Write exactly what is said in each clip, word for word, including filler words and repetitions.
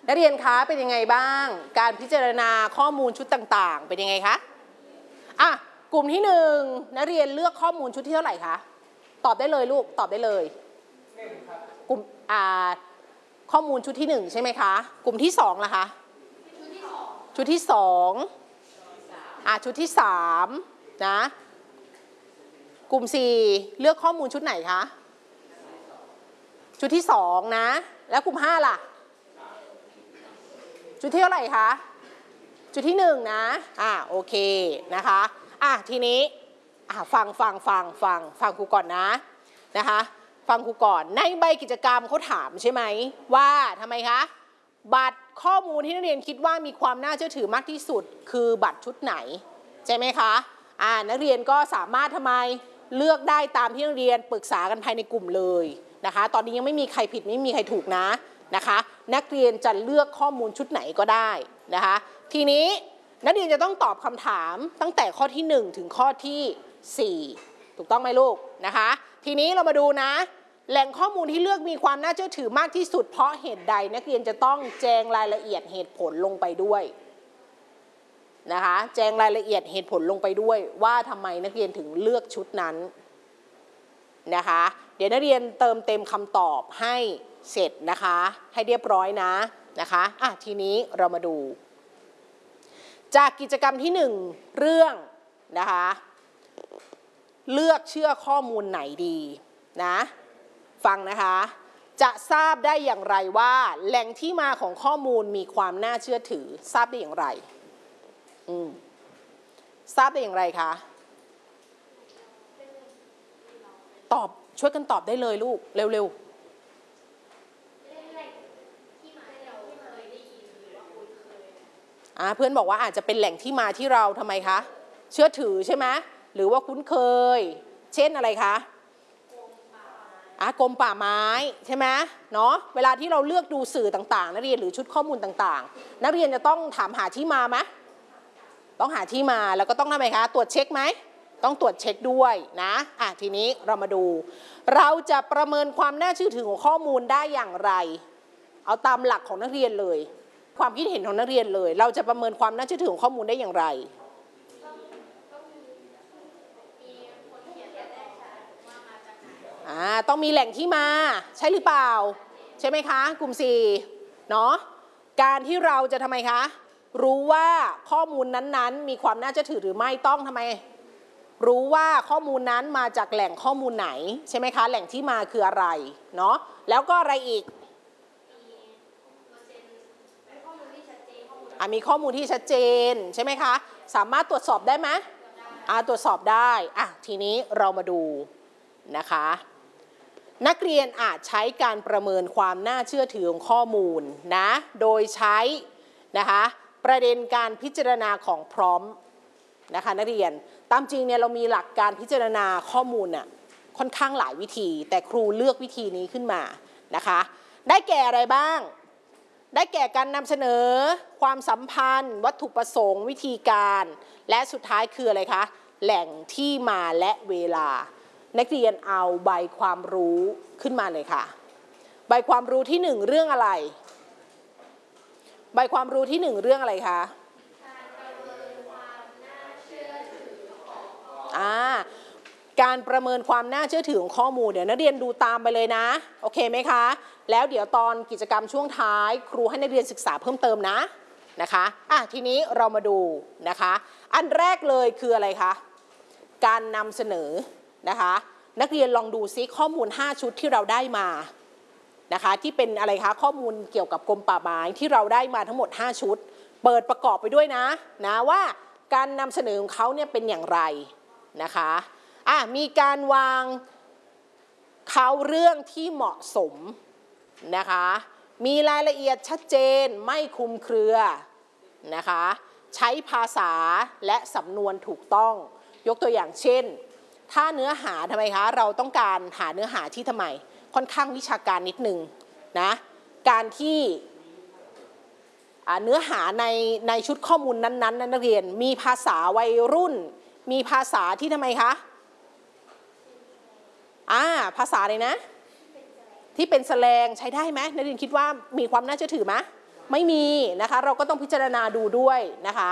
นักเรียนคะเป็นยังไงบ้างการพิจารณาข้อมูลชุดต่างๆเป็นยังไงคะอ่ะกลุ่มที่หนึ่งนักเรียนเลือกข้อมูลชุดที่เท่าไหร่คะตอบได้เลยลูกตอบได้เลยกลุ่มอ่าข้อมูลชุดที่หนึ่งใช่ไหมคะกลุ่มที่สองล่ะคะชุดที่สองอ่ะชุดที่สามนะกลุ่มสี่เลือกข้อมูลชุดไหนคะชุดที่สองนะแล้วกลุ่มห้าล่ะชุดที่เท่าไหร่คะชุดที่หนึ่งนะอ่าโอเคนะคะอ่ะทีนี้อ่ะฟังฟังฟังฟังฟังครูก่อนนะนะคะฟังครูก่อนในใบกิจกรรมเขาถามใช่ไหมว่าทำไมคะบัตรข้อมูลที่นักเรียนคิดว่ามีความน่าเชื่อถือมากที่สุดคือบัตรชุดไหนใช่ไหมคะอ่านักเรียนก็สามารถทำไมเลือกได้ตามที่นักเรียนปรึกษากันภายในกลุ่มเลยนะคะตอนนี้ยังไม่มีใครผิดไม่มีใครถูกนะนะคะนักเรียนจะเลือกข้อมูลชุดไหนก็ได้นะคะทีนี้นักเรียนจะต้องตอบคำถามตั้งแต่ข้อที่หนึ่งถึงข้อที่สี่ถูกต้องไหมลูกนะคะทีนี้เรามาดูนะแหล่งข้อมูลที่เลือกมีความน่าเชื่อถือมากที่สุดเพราะเหตุใดนักเรียนจะต้องแจงรายละเอียดเหตุผลลงไปด้วยนะคะแจงรายละเอียดเหตุผลลงไปด้วยว่าทำไมนักเรียนถึงเลือกชุดนั้นนะคะเดี๋ยวนักเรียนเติมเต็มคำตอบให้เสร็จนะคะให้เรียบร้อยนะนะคะอ่ะทีนี้เรามาดูจากกิจกรรมที่หนึ่งเรื่องนะคะเลือกเชื่อข้อมูลไหนดีนะฟังนะคะจะทราบได้อย่างไรว่าแหล่งที่มาของข้อมูลมีความน่าเชื่อถือทราบได้อย่างไรอืมทราบได้อย่างไรคะตอบช่วยกันตอบได้เลยลูกเร็วๆอ่าเพื่อนบอกว่าอาจจะเป็นแหล่งที่มาที่เราทำไมคะเชื่อถือใช่ไหมหรือว่าคุ้นเคยเช่นอะไรคะอ่ะกรมป่าไม้ใช่ไหมเนาะเวลาที่เราเลือกดูสื่อต่างๆนักเรียนหรือชุดข้อมูลต่างๆนักเรียนจะต้องถามหาที่มาไหมต้องหาที่มาแล้วก็ต้องทำไมคะตรวจเช็คไหมต้องตรวจเช็คด้วยนะอ่ะทีนี้เรามาดูเราจะประเมินความน่าเชื่อถือของข้อมูลได้อย่างไรเอาตามหลักของนักเรียนเลยความคิดเห็นของนักเรียนเลยเราจะประเมินความน่าเชื่อถือของข้อมูลได้อย่างไรอ่าต้องมีแหล่งที่มาใช่หรือเปล่าใช่ไหมคะกลุ่มสี่เนาะการที่เราจะทำไมคะรู้ว่าข้อมูลนั้นๆมีความน่าเชื่อถือหรือไม่ต้องทำไมรู้ว่าข้อมูลนั้นมาจากแหล่งข้อมูลไหนใช่ไหมคะแหล่งที่มาคืออะไรเนาะแล้วก็อะไรอีกอ่ะมีข้อมูลที่ชัดเจนใช่ไหมคะสามารถตรวจสอบได้ไหมอ่ะตรวจสอบได้อ่ะทีนี้เรามาดูนะคะนักเรียนอาจใช้การประเมินความน่าเชื่อถือของข้อมูลนะโดยใช้นะคะประเด็นการพิจารณาของพร้อมนะคะนักเรียนตามจริงเนี่ยเรามีหลักการพิจารณาข้อมูลน่ะค่อนข้างหลายวิธีแต่ครูเลือกวิธีนี้ขึ้นมานะคะได้แก่อะไรบ้างได้แก่การนำเสนอความสัมพันธ์วัตถุประสงค์วิธีการและสุดท้ายคืออะไรคะแหล่งที่มาและเวลานักเรียนเอาใบความรู้ขึ้นมาเลยค่ะใบความรู้ที่หนึ่งเรื่องอะไรใบความรู้ที่หนึ่งเรื่องอะไรคะอ่าการประเมินความน่าเชื่อถือของข้อมูลเดี๋ยวนักเรียนดูตามไปเลยนะโอเคไหมคะแล้วเดี๋ยวตอนกิจกรรมช่วงท้ายครูให้นักเรียนศึกษาเพิ่มเติมนะนะคะอ่ะทีนี้เรามาดูนะคะอันแรกเลยคืออะไรคะการนำเสนอนะคะนักเรียนลองดูซิข้อมูลห้าชุดที่เราได้มานะคะที่เป็นอะไรคะข้อมูลเกี่ยวกับกรมป่าไม้ที่เราได้มาทั้งหมดห้าชุดเปิดประกอบไปด้วยนะนะว่าการนำเสนอของเขาเนี่ยเป็นอย่างไรนะคะอ่ะมีการวางเขาเรื่องที่เหมาะสมนะคะมีรายละเอียดชัดเจนไม่คลุมเครือนะคะใช้ภาษาและสำนวนถูกต้องยกตัวอย่างเช่นถ้าเนื้อหาทำไมคะเราต้องการหาเนื้อหาที่ทำไมค่อนข้างวิชาการนิดนึงนะการที่เนื้อหาในในชุดข้อมูลนั้นๆนักเรียนมีภาษาวัยรุ่นมีภาษาที่ทำไมคะอ่าภาษาอะไรนะที่เป็นแสลงใช้ได้ไหมนักเรียนคิดว่ามีความน่าเชื่อถือไหมไม่มีนะคะเราก็ต้องพิจารณาดูด้วยนะคะ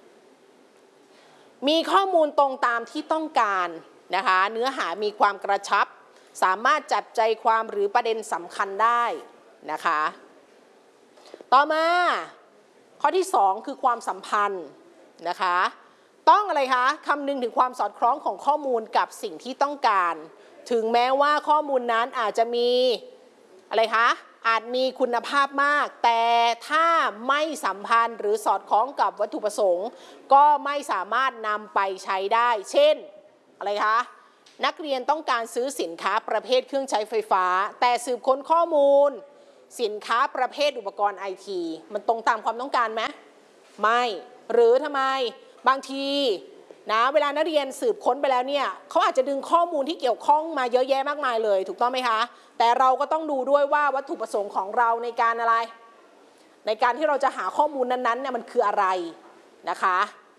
มีข้อมูลตรงตามที่ต้องการนะคะเนื้อหามีความกระชับสามารถจับใจความหรือประเด็นสำคัญได้นะคะต่อมาข้อที่สองคือความสัมพันธ์นะคะต้องอะไรคะคำนึงถึงความสอดคล้องของข้อมูลกับสิ่งที่ต้องการถึงแม้ว่าข้อมูลนั้นอาจจะมีอะไรคะอาจมีคุณภาพมากแต่ถ้าไม่สัมพันธ์หรือสอดคล้องกับวัตถุประสงค์ก็ไม่สามารถนำไปใช้ได้เช่นอะไรคะนักเรียนต้องการซื้อสินค้าประเภทเครื่องใช้ไฟฟ้าแต่สืบค้นข้อมูลสินค้าประเภทอุปกรณ์ไอทีมันตรงตามความต้องการไหมไม่หรือทำไมบางทีนะเวลานักเรียนสืบค้นไปแล้วเนี่ยเขาอาจจะดึงข้อมูลที่เกี่ยวข้องมาเยอะแยะมากมายเลยถูกต้องไหมคะแต่เราก็ต้องดูด้วยว่าวัตถุประสงค์ของเราในการอะไรในการที่เราจะหาข้อมูลนั้นๆเนี่ยมันคืออะไรนะคะ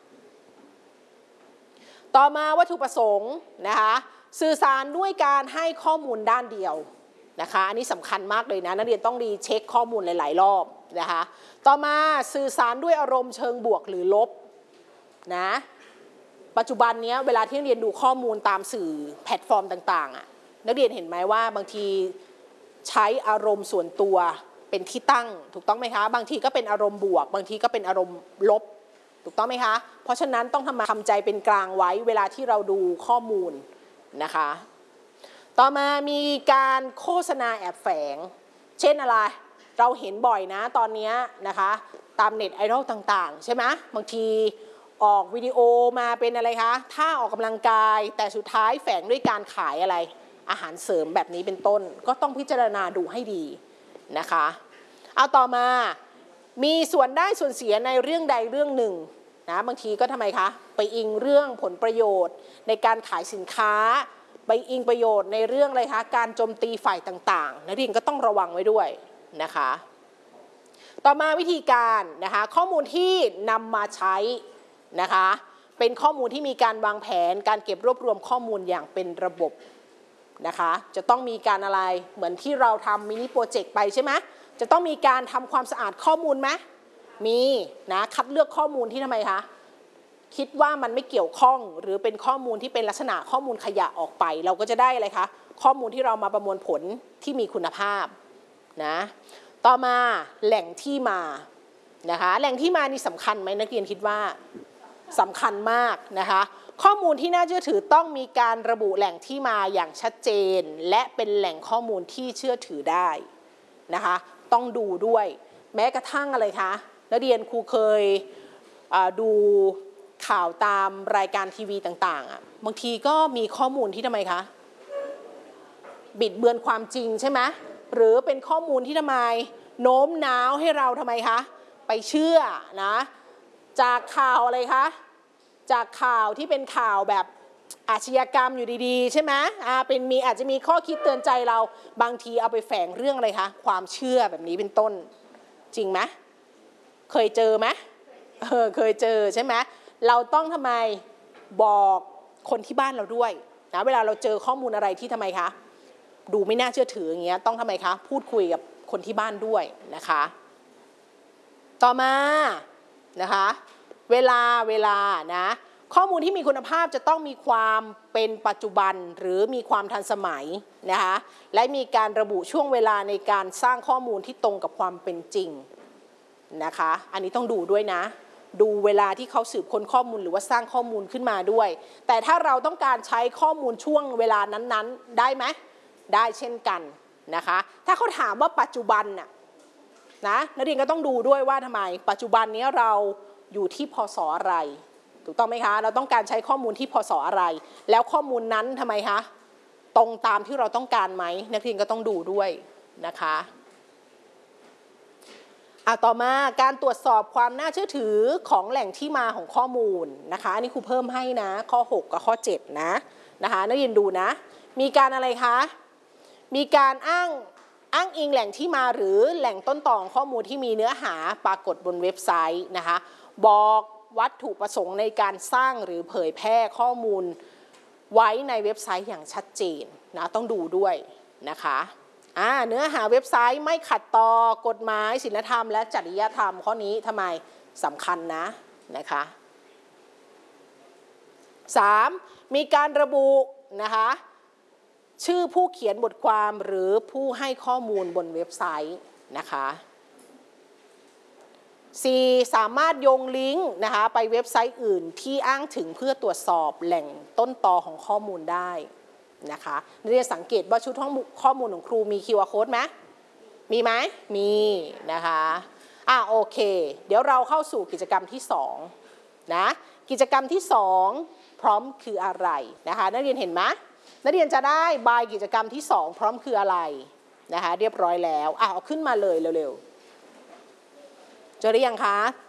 ต่อมาวัตถุประสงค์นะคะสื่อสารด้วยการให้ข้อมูลด้านเดียวนะคะอันนี้สำคัญมากเลยนะนักเรียนต้องรีเช็คข้อมูลหลายๆรอบนะคะต่อมาสื่อสารด้วยอารมณ์เชิงบวกหรือลบนะปัจจุบันนี้เวลาที่นักเรียนดูข้อมูลตามสื่อแพลตฟอร์มต่างๆอ่ะนักเรียนเห็นไหมว่าบางทีใช้อารมณ์ส่วนตัวเป็นที่ตั้งถูกต้องไหมคะบางทีก็เป็นอารมณ์บวกบางทีก็เป็นอารมณ์ลบถูกต้องไหมคะเพราะฉะนั้นต้องทำทำใจเป็นกลางไว้เวลาที่เราดูข้อมูลนะคะต่อมามีการโฆษณาแอบแฝงเช่นอะไรเราเห็นบ่อยนะตอนนี้นะคะตามเน็ตไอดอลต่างๆใช่ไหมบางทีออกวิดีโอมาเป็นอะไรคะท่าออกกำลังกายแต่สุดท้ายแฝงด้วยการขายอะไรอาหารเสริมแบบนี้เป็นต้นก็ต้องพิจารณาดูให้ดีนะคะเอาต่อมามีส่วนได้ส่วนเสียในเรื่องใดเรื่องหนึ่งนะบางทีก็ทำไมคะไปอิงเรื่องผลประโยชน์ในการขายสินค้าไปอิงประโยชน์ในเรื่องอะไรคะการโจมตีฝ่ายต่างๆนักเรียนก็ต้องระวังไว้ด้วยนะคะต่อมาวิธีการนะคะข้อมูลที่นำมาใช้นะคะเป็นข้อมูลที่มีการวางแผนการเก็บรวบรวมข้อมูลอย่างเป็นระบบนะคะจะต้องมีการอะไรเหมือนที่เราทำมินิโปรเจกต์ไปใช่ไหมจะต้องมีการทำความสะอาดข้อมูลไหมมีนะคัดเลือกข้อมูลที่ทำไมคะคิดว่ามันไม่เกี่ยวข้องหรือเป็นข้อมูลที่เป็นลักษณะข้อมูลขยะออกไปเราก็จะได้อะไรคะข้อมูลที่เรามาประมวลผลที่มีคุณภาพนะต่อมาแหล่งที่มานะคะแหล่งที่มานี่สำคัญไหมนักเรียนคิดว่าสำคัญมากนะคะข้อมูลที่น่าเชื่อถือต้องมีการระบุแหล่งที่มาอย่างชัดเจนและเป็นแหล่งข้อมูลที่เชื่อถือได้นะคะต้องดูด้วยแม้กระทั่งอะไรคะนักเรียนครูเคยดูข่าวตามรายการทีวีต่างๆอ่ะบางทีก็มีข้อมูลที่ทำไมคะบิดเบือนความจริงใช่ไหมหรือเป็นข้อมูลที่ทำไมโน้มน้าวให้เราทำไมคะไปเชื่อนะจากข่าวอะไรคะจากข่าวที่เป็นข่าวแบบอาชญากรรมอยู่ดีๆใช่ไหมอ่าเป็นมีอาจจะมีข้อคิดเตือนใจเราบางทีเอาไปแฝงเรื่องอะไรคะความเชื่อแบบนี้เป็นต้นจริงไหมเคยเจอไหมเออเคยเจอใช่ไหมเราต้องทำไมบอกคนที่บ้านเราด้วยนะเวลาเราเจอข้อมูลอะไรที่ทำไมคะดูไม่น่าเชื่อถืออย่างเงี้ยต้องทำไมคะพูดคุยกับคนที่บ้านด้วยนะคะต่อมานะคะเวลาเวลานะข้อมูลที่มีคุณภาพจะต้องมีความเป็นปัจจุบันหรือมีความทันสมัยนะคะและมีการระบุช่วงเวลาในการสร้างข้อมูลที่ตรงกับความเป็นจริงนะคะอันนี้ต้องดูด้วยนะดูเวลาที่เขาสืบค้นข้อมูลหรือว่าสร้างข้อมูลขึ้นมาด้วยแต่ถ้าเราต้องการใช้ข้อมูลช่วงเวลานั้นๆได้ไหมได้เช่นกันนะคะถ้าเขาถามว่าปัจจุบันน่ะนะนักเรียนก็ต้องดูด้วยว่าทำไมปัจจุบันนี้เราอยู่ที่พศอะไรถูกต้องไหมคะเราต้องการใช้ข้อมูลที่พศอะไรแล้วข้อมูลนั้นทำไมคะตรงตามที่เราต้องการไหมนักเรียนก็ต้องดูด้วยนะคะอ่ะต่อมาการตรวจสอบความน่าเชื่อถือของแหล่งที่มาของข้อมูลนะคะอันนี้ครูเพิ่มให้นะข้อหกกับข้อเจ็ดนะนะคะนักเรียนดูนะมีการอะไรคะมีการอ้างอ้างอิงแหล่งที่มาหรือแหล่งต้นตอของข้อมูลที่มีเนื้อหาปรากฏบนเว็บไซต์นะคะบอกวัตถุประสงค์ในการสร้างหรือเผยแพร่ข้อมูลไว้ในเว็บไซต์อย่างชัดเจนนะต้องดูด้วยนะคะอ่าเนื้อหาเว็บไซต์ไม่ขัดต่อกฎหมายศีลธรรมและจริยธรรมข้อนี้ทำไมสำคัญนะนะคะสามมีการระบุนะคะชื่อผู้เขียนบทความหรือผู้ให้ข้อมูลบนเว็บไซต์นะคะสี่สามารถโยงลิงก์นะคะไปเว็บไซต์อื่นที่อ้างถึงเพื่อตรวจสอบแหล่งต้นตอของข้อมูลได้นะคะนักเรียนสังเกตว่าชุดข้อมูลของครูมี คิว อาร์ Code ไหมมีไหมมีนะคะอ่ะโอเคเดี๋ยวเราเข้าสู่กิจกรรมที่สองนะกิจกรรมที่สองพร้อมคืออะไรนะคะนักเรียนเห็นไหมนักเรียนจะได้บายกิจกรรมที่สองพร้อมคืออะไรนะคะเรียบร้อยแล้วอ่ะเอาขึ้นมาเลยเร็วๆเจอหรือยังคะ